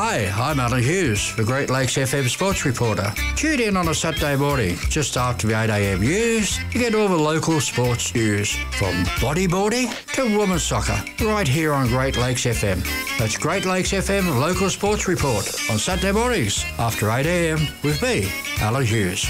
Hi, I'm Alan Hughes, the Great Lakes FM sports reporter. Tune in on a Saturday morning, just after the 8am news, to get all the local sports news, from bodyboarding to women's soccer, right here on Great Lakes FM. That's Great Lakes FM Local Sports Report on Saturday mornings after 8am with me, Alan Hughes.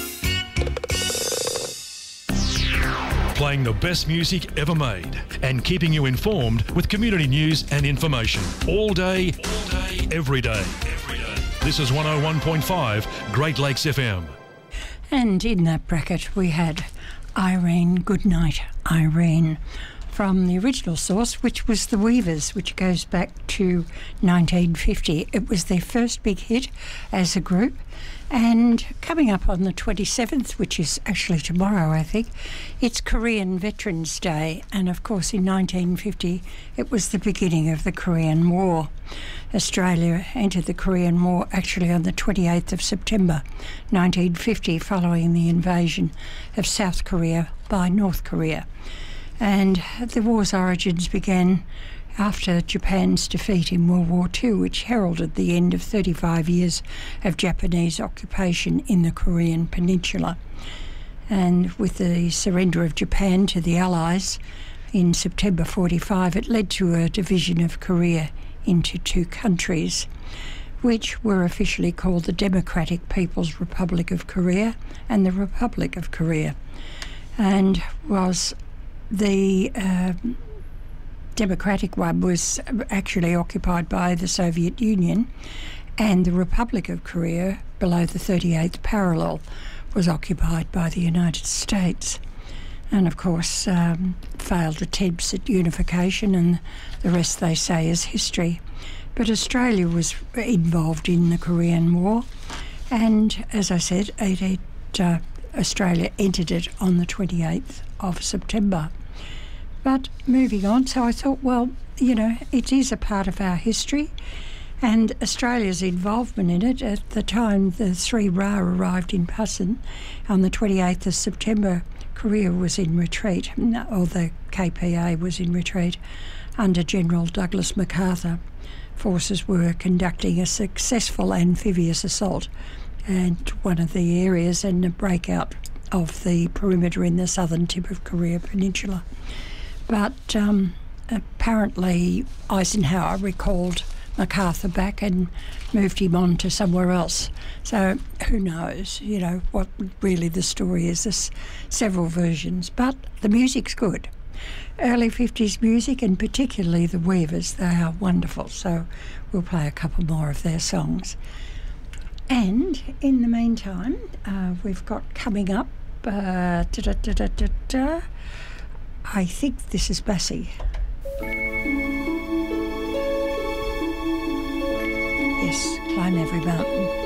Playing the best music ever made and keeping you informed with community news and information all day, every day. This is 101.5 Great Lakes FM. And in that bracket we had Irene, Goodnight Irene, from the original source, which was The Weavers, which goes back to 1950. It was their first big hit as a group. And coming up on the 27th, which is actually tomorrow, I think, it's Korean Veterans Day. And of course, in 1950, it was the beginning of the Korean War. Australia entered the Korean War actually on the 28th of September 1950, following the invasion of South Korea by North Korea. And the war's origins began after Japan's defeat in World War II, which heralded the end of 35 years of Japanese occupation in the Korean Peninsula. And with the surrender of Japan to the Allies in September 1945, it led to a division of Korea into two countries, which were officially called the Democratic People's Republic of Korea and the Republic of Korea, and was the Democratic one was actually occupied by the Soviet Union, and the Republic of Korea, below the 38th parallel, was occupied by the United States. And of course, failed attempts at unification, and the rest, they say, is history. But Australia was involved in the Korean War, and as I said, Australia entered it on the 28th of September. But moving on, so I thought, well, you know, it is a part of our history, and Australia's involvement in it. At the time the 3RA arrived in Pusan on the 28th of September, Korea was in retreat, or the KPA was in retreat, under General Douglas MacArthur. Forces were conducting a successful amphibious assault at one of the areas and a breakout of the perimeter in the southern tip of Korea Peninsula. But apparently Eisenhower recalled MacArthur back and moved him on to somewhere else. So who knows, you know, what really the story is. There's several versions, but the music's good. Early 50s music, and particularly the Weavers, they are wonderful. So we'll play a couple more of their songs. And in the meantime, we've got coming up, I think this is Bassie. Yes, Climb Every Mountain.